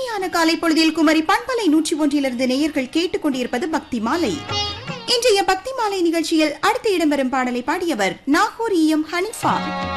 இனிமையான காலை பொழுதில் குமரி பண்பலை 101 நேயர்கள் கேட்டுக் கொண்டிருப்பது பக்தி மாலை. இன்றைய பக்தி மாலை நிகழ்ச்சியில் அடுத்த இடம்பெறும் பாடலை பாடியவர் நாகூர் ஹனிஃபா.